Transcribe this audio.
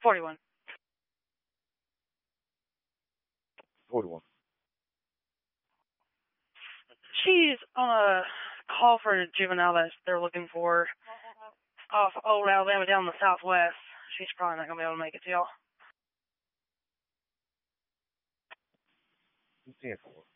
41. 41. She's on a call for a juvenile that they're looking for off Old Alabama down in the southwest. She's probably not going to be able to make it to y'all. 10-4.